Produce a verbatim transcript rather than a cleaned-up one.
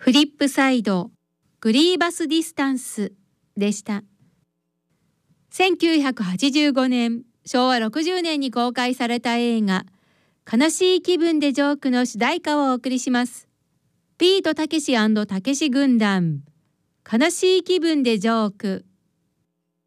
フリップサイド、グリーバスディスタンスでした。せんきゅうひゃくはちじゅうごねん、しょうわろくじゅうねんに公開された映画、悲しい気分でジョークの主題歌をお送りします。ビートたけしたけし軍団、悲しい気分でジョーク。